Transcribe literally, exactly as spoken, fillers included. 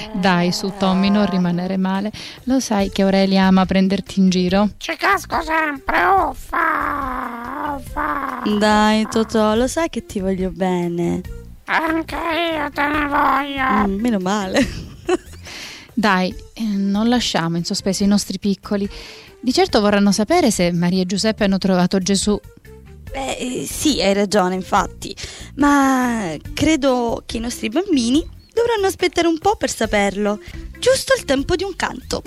Dai, su Tommy, non rimanere male. Lo sai che Aurelia ama prenderti in giro? Ci casco sempre, uffa, uffa. Dai Totò, lo sai che ti voglio bene. Anche io te ne voglio. Mm, meno male. Dai, eh, non lasciamo in sospeso i nostri piccoli. Di certo vorranno sapere se Maria e Giuseppe hanno trovato Gesù. Beh, sì, hai ragione, infatti. Ma credo che i nostri bambini dovranno aspettare un po' per saperlo. Giusto il tempo di un canto.